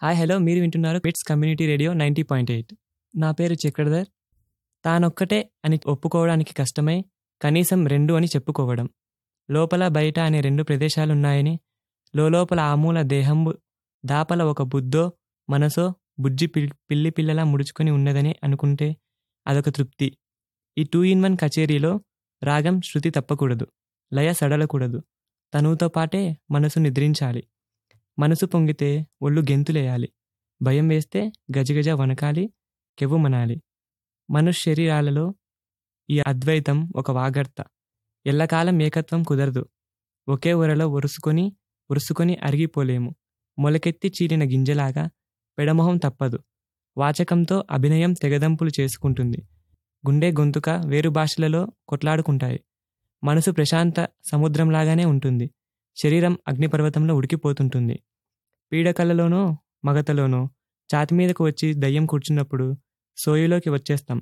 Hi hello మీరు వింటున్నారు pits community radio 90.8. నా పేరు చక్రధర్. తానొక్కటే అని ఒప్పుకోవడానికి కష్టమై కనీసం రెండు అని చెప్పుకోవడం, లోపల బయట అనే రెండు ప్రదేశాలున్నాయని, లోపల ఆమూల దేహంబు దాపల ఒక బుద్ధో మనసో బుజ్జి పిల్లి పిల్లలా ముడుచుకొని ఉన్నదని అనుకుంటే అదొక తృప్తి. ఈ 2-in-1 కచేరీలో రాగం శృతి తప్పకూడదు, లయ సడలకూడదు, తనువుతో పాటే మనసు నిద్రించాలి. మనసు పొంగితే ఒళ్ళు గెంతులేయాలి, భయం వేస్తే గజగజ వనకాలి, కెవ్వుమనాలి. మనుష్య శరీరాలలో ఈ అద్వైతం ఒక వాగర్త. ఎల్లకాలం ఏకత్వం కుదరదు. ఒకే ఒరలో ఒరుసుకొని అరిగిపోలేము. మొలకెత్తి చీలిన గింజలాగా పెడమొహం తప్పదు. వాచకంతో అభినయం తెగదంపులు చేసుకుంటుంది. గుండె గొంతుక వేరు భాషలలో కొట్లాడుకుంటాయి. మనసు ప్రశాంత సముద్రంలాగానే ఉంటుంది. శరీరం అగ్నిపర్వతంలో ఉడికిపోతుంటుంది. పీడకలలోనో మగతలోనో ఛాతిమీదకు వచ్చి దయ్యం కూర్చున్నప్పుడు సోయులోకి వచ్చేస్తాం.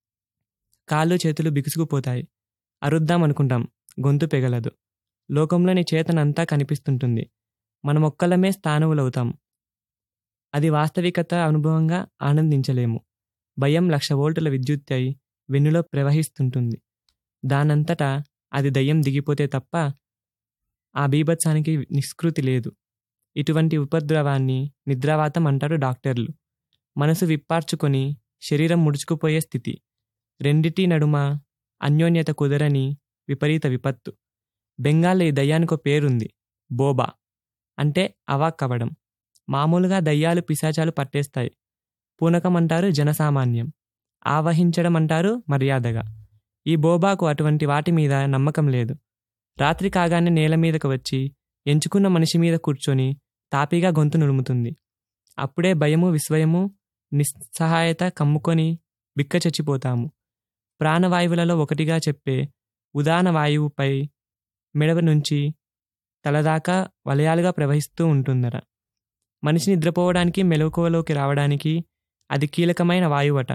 కాళ్ళు చేతులు బిగుసుకుపోతాయి. అరుద్దాం అనుకుంటాం, గొంతు పెగలదు. లోకంలోని చేతనంతా కనిపిస్తుంటుంది. మనమొక్కలమే స్థానువులవుతాం. అది వాస్తవికత అనుభవంగా ఆనందించలేము. భయం 1,00,000 వోల్టుల విద్యుత్ అయి వెన్నులో ప్రవహిస్తుంటుంది. దానంతటా అది దయ్యం దిగిపోతే తప్ప ఆ బీభత్సానికి నిష్కృతి లేదు. ఇటువంటి ఉపద్రవాన్ని నిద్రావాతం అంటారు డాక్టర్లు. మనసు విప్పార్చుకొని శరీరం ముడుచుకుపోయే స్థితి. రెండిటి నడుమ అన్యోన్యత కుదరని విపరీత విపత్తు. బెంగాల్లో ఈ దయ్యానికో పేరుంది, బోబా. అంటే అవాక్కవడం. మామూలుగా దయ్యాలు పిశాచాలు పట్టేస్తాయి. పూనకం అంటారు జనసామాన్యం. ఆవహించడం అంటారు మర్యాదగా. ఈ బోబాకు అటువంటి వాటి మీద నమ్మకం లేదు. రాత్రి కాగానే నేల మీదకు వచ్చి ఎంచుకున్న మనిషి మీద కూర్చొని తాపీగా గొంతు నులుముతుంది. అప్పుడే భయము విస్మయము నిస్సహాయత కమ్ముకొని బిక్క చచ్చిపోతాము. ప్రాణవాయువులలో ఒకటిగా చెప్పే ఉదాన వాయువుపై మెడవ నుంచి తలదాకా వలయాలుగా ప్రవహిస్తూ ఉంటుందట. మనిషి నిద్రపోవడానికి మెలకువలోకి రావడానికి అది కీలకమైన వాయువట.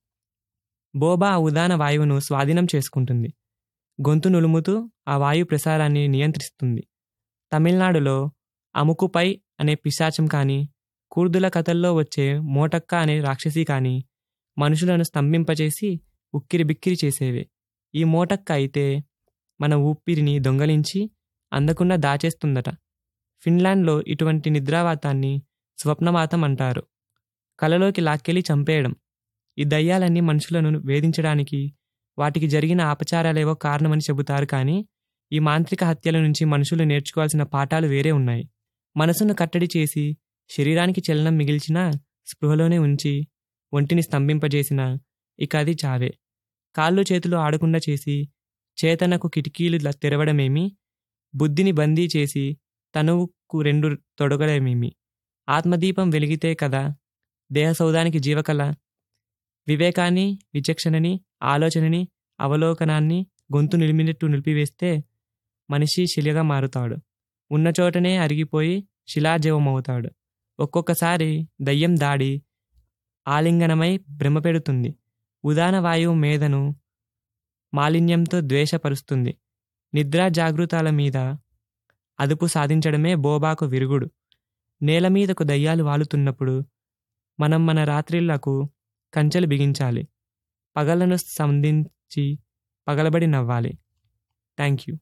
బోబా ఆ ఉదాన వాయువును స్వాధీనం చేసుకుంటుంది. గొంతు నులుముతూ ఆ వాయు ప్రసారాన్ని నియంత్రిస్తుంది. తమిళనాడులో అముకుపై అనే పిశాచం కానీ, కూర్దుల కథల్లో వచ్చే మోటక్క అనే రాక్షసి కానీ మనుషులను స్తంభింపచేసి ఉక్కిరి బిక్కిరి చేసేవే. ఈ మోటక్క అయితే మన ఊపిరిని దొంగలించి అందకుండా దాచేస్తుందట. ఫిన్లాండ్లో ఇటువంటి నిద్రావాతాన్ని స్వప్నవాతం అంటారు. కలలోకి లాక్కెళ్ళి చంపేయడం. ఈ దయ్యాలన్నీ మనుషులను వేధించడానికి వాటికి జరిగిన ఆపచారాలేవో కారణమని చెబుతారు. కానీ ఈ మాంత్రిక హత్యల నుంచి మనుషులు నేర్చుకోవాల్సిన పాఠాలు వేరే ఉన్నాయి. మనసును కట్టడి చేసి శరీరానికి చలనం మిగిల్చిన స్పృహలోనే ఉంచి ఒంటిని స్తంభింపజేసిన ఇక అది చావే. కాళ్ళు చేతులు ఆడకుండా చేసి చేతనకు కిటికీలు తెరవడమేమి, బుద్ధిని బందీ చేసి తనువుకు 2 తొడగడమేమి. ఆత్మదీపం వెలిగితే కదా దేహసౌధానికి జీవకళ. వివేకాన్ని, విచక్షణని, ఆలోచనని, అవలోకనాన్ని గొంతు నిలిమినట్టు నిలిపివేస్తే మనిషి శిలగా మారుతాడు. ఉన్నచోటనే అరిగిపోయి శిలాజీవమవుతాడు. ఒక్కొక్కసారి దయ్యం దాడి ఆలింగనమై భ్రమ పెడుతుంది. ఉదాన వాయువు మేధను మాలిన్యంతో ద్వేషపరుస్తుంది. నిద్రా జాగృతాల మీద అదుపు సాధించడమే బోబాకు విరుగుడు. నేల మీదకు దయ్యాలు వాలుతున్నప్పుడు మనం మన రాత్రిళ్లకు కంచెలు బిగించాలి. పగలను సంధించి పగలబడి నవ్వాలి. Thank you.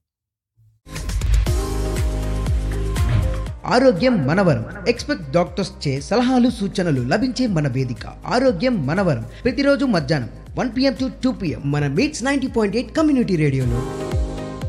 ఆరోగ్యం మనవరం. ఎక్స్పెక్ట్ డాక్టర్స్ చే సలహాలు సూచనలు లభించే మన వేదిక ఆరోగ్యం మనవరం. ప్రతిరోజు మధ్యాహ్నం 1 PM to 2 PM మన మీట్స్ 90.8 కమ్యూనిటీ రేడియోలో.